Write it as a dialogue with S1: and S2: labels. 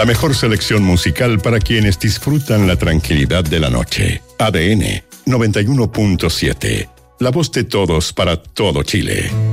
S1: La mejor selección musical para quienes disfrutan la tranquilidad de la noche. ADN 91.7. La voz de todos para todo Chile.